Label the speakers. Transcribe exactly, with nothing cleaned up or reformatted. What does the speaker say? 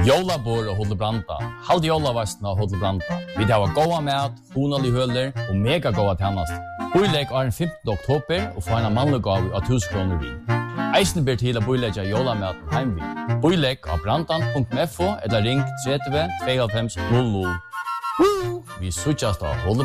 Speaker 1: Jólabor og Hotel Branda. Halde jólavasten av Hotel Branda. Vi har goda mat, honalig høler og mega goda tjänast. Boilegg er den femtende oktober og få en mannlig gav av tusen kroner vin. Eisen ber til å boilegge jólamaten heimvin. Boilegg av brandan punkt f o eller ring tretti tvåoghálvfems null null. Vi suttjast av Hotel